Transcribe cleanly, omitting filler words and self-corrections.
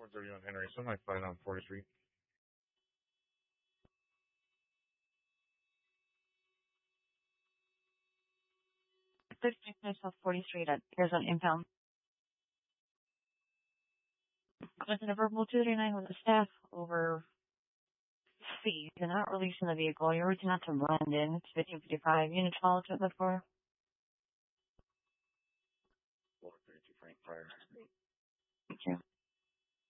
131 Henry, something like flying on 40th Street. 56 South 40th Street at Arizona Impound. Conducted a verbal 239 with the staff over speed. You're not releasing the vehicle. You're reaching out to blend in. It's 1555. Units follow to the floor. 432 Frank Fire. Thank you.